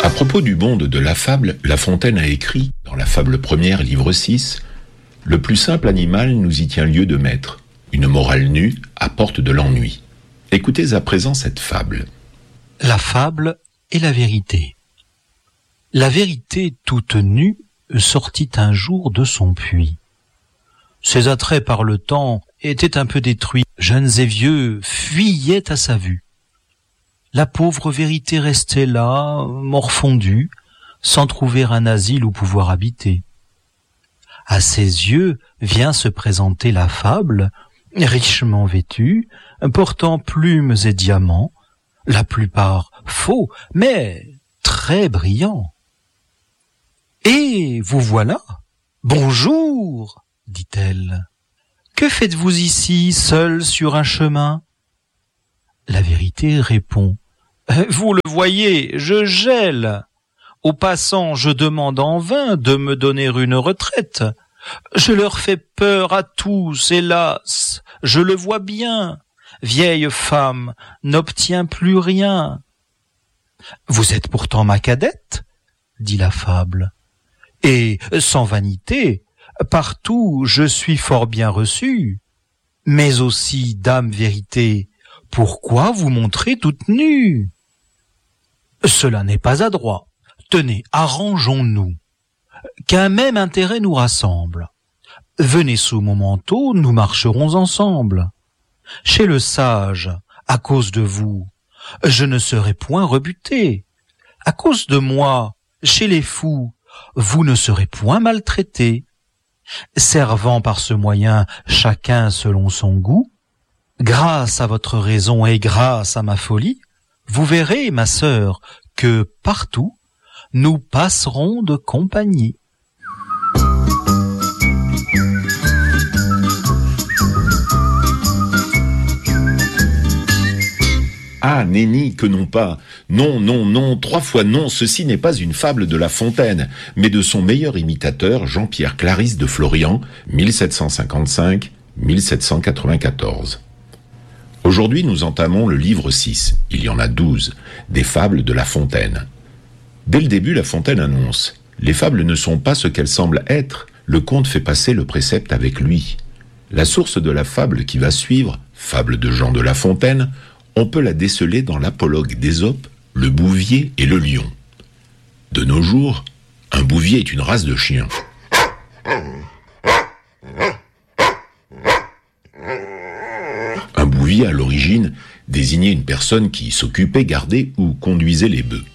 À propos du monde de la fable, La Fontaine a écrit, dans la fable première, livre 6, « Le plus simple animal nous y tient lieu de maître. Une morale nue apporte de l'ennui. » Écoutez à présent cette fable. La fable et la vérité. La vérité toute nue sortit un jour de son puits. Ses attraits par le temps étaient un peu détruits. Jeunes et vieux fuyaient à sa vue. La pauvre vérité restait là, morfondue, sans trouver un asile où pouvoir habiter. À ses yeux vient se présenter la fable, richement vêtue, portant plumes et diamants, la plupart faux, mais très brillants. « Et vous voilà. Bonjour, dit-elle. Que faites-vous ici, seul sur un chemin ?» La vérité répond. « Vous le voyez, je gèle. Aux passants, je demande en vain de me donner une retraite. Je leur fais peur à tous, hélas, je le vois bien. Vieille femme n'obtient plus rien. »« Vous êtes pourtant ma cadette, dit la fable. Et, sans vanité, partout je suis fort bien reçue. Mais aussi, dame vérité, pourquoi vous montrez toute nue ? Cela n'est pas adroit. Tenez, arrangeons-nous. Qu'un même intérêt nous rassemble. Venez sous mon manteau, nous marcherons ensemble. Chez le sage, à cause de vous, je ne serai point rebuté. À cause de moi, chez les fous, vous ne serez point maltraité. Servant par ce moyen chacun selon son goût, grâce à votre raison et grâce à ma folie, vous verrez, ma sœur, que partout, nous passerons de compagnie. Ah, nenni, que non pas. Non, non, non, 3 fois non, ceci n'est pas une fable de La Fontaine, mais de son meilleur imitateur, Jean-Pierre Clarisse de Florian, 1755-1794. Aujourd'hui, nous entamons le livre 6, il y en a 12, des fables de La Fontaine. Dès le début, La Fontaine annonce « Les fables ne sont pas ce qu'elles semblent être, le conte fait passer le précepte avec lui. » La source de la fable qui va suivre, fable de Jean de La Fontaine, on peut la déceler dans l'apologue d'Ésope, le bouvier et le lion. De nos jours, un bouvier est une race de chien. Un bouvier, à l'origine, désignait une personne qui s'occupait, gardait ou conduisait les bœufs.